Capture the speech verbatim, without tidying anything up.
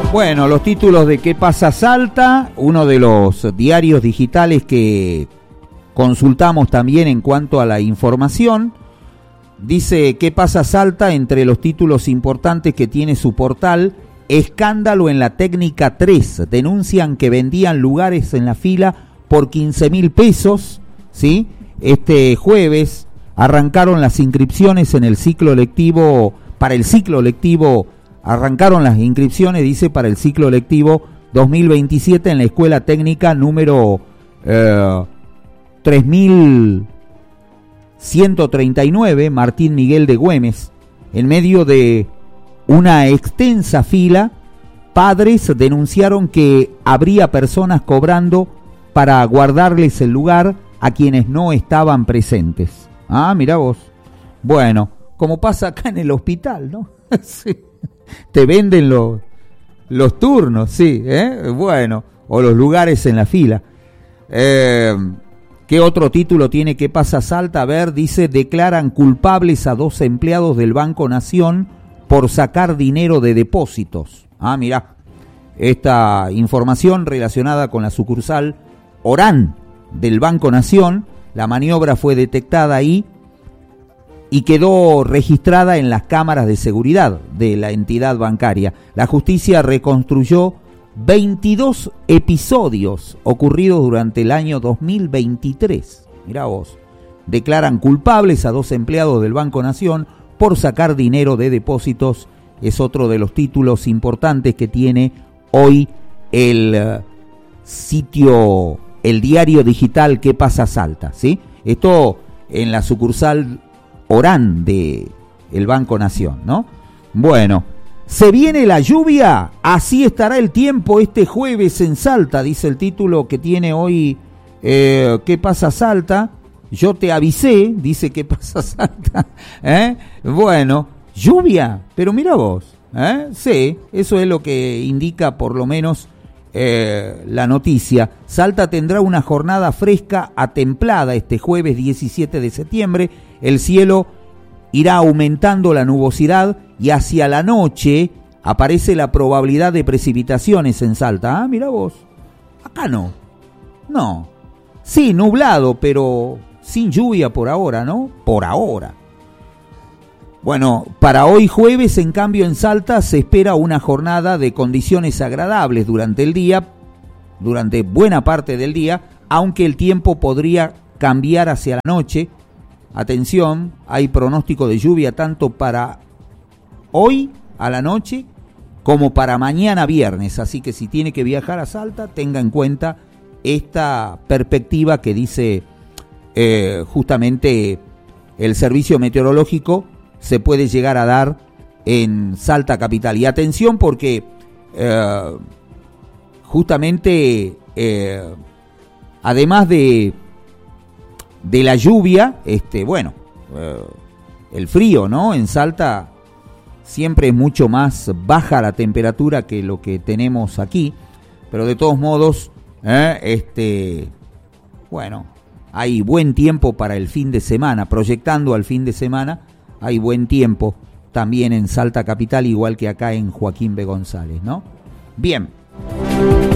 Bueno, los títulos de ¿Qué pasa Salta? Uno de los diarios digitales que consultamos también en cuanto a la información. Dice ¿Qué pasa Salta? Entre los títulos importantes que tiene su portal: escándalo en la técnica tres. Denuncian que vendían lugares en la fila por quince mil pesos. ¿Sí? Este jueves arrancaron las inscripciones en el ciclo lectivo, para el ciclo lectivo, arrancaron las inscripciones, dice, para el ciclo lectivo dos mil veintisiete en la Escuela Técnica número eh, tres mil ciento treinta y nueve, Martín Miguel de Güemes. En medio de una extensa fila, padres denunciaron que habría personas cobrando para guardarles el lugar a quienes no estaban presentes. Ah, mirá vos. Bueno, como pasa acá en el hospital, ¿no? Sí. Te venden los, los turnos, sí, ¿eh? Bueno, o los lugares en la fila. Eh, ¿Qué otro título tiene ¿Qué pasa Salta? A ver, dice: declaran culpables a dos empleados del Banco Nación por sacar dinero de depósitos. Ah, mirá, esta información relacionada con la sucursal Orán del Banco Nación. La maniobra fue detectada ahí y quedó registrada en las cámaras de seguridad de la entidad bancaria. La justicia reconstruyó veintidós episodios ocurridos durante el año dos mil veintitrés. Mirá vos. Declaran culpables a dos empleados del Banco Nación por sacar dinero de depósitos. Es otro de los títulos importantes que tiene hoy el uh, sitio, el diario digital ¿Qué pasa Salta? ¿Sí? Esto en la sucursal Orán de el Banco Nación, ¿no? Bueno, ¿se viene la lluvia? Así estará el tiempo este jueves en Salta, dice el título que tiene hoy eh, ¿Qué pasa Salta? Yo te avisé, dice ¿Qué pasa Salta? ¿Eh? Bueno, lluvia, pero mira vos, ¿eh? Sí, eso es lo que indica por lo menos eh, la noticia. Salta tendrá una jornada fresca a templada este jueves diecisiete de septiembre. El cielo irá aumentando la nubosidad y hacia la noche aparece la probabilidad de precipitaciones en Salta. Ah, mira vos. Acá no. No. Sí, nublado, pero sin lluvia por ahora, ¿no? Por ahora. Bueno, para hoy jueves, en cambio, en Salta se espera una jornada de condiciones agradables durante el día, durante buena parte del día, aunque el tiempo podría cambiar hacia la noche. Atención, hay pronóstico de lluvia tanto para hoy a la noche como para mañana viernes, así que si tiene que viajar a Salta, tenga en cuenta esta perspectiva que dice eh, justamente el servicio meteorológico se puede llegar a dar en Salta capital. Y atención porque eh, justamente eh, además de de la lluvia, este, bueno, eh, el frío, ¿no? En Salta siempre es mucho más baja la temperatura que lo que tenemos aquí, pero de todos modos, eh, este, bueno, hay buen tiempo para el fin de semana, proyectando al fin de semana, hay buen tiempo también en Salta capital, igual que acá en Joaquín B. González, ¿no? Bien.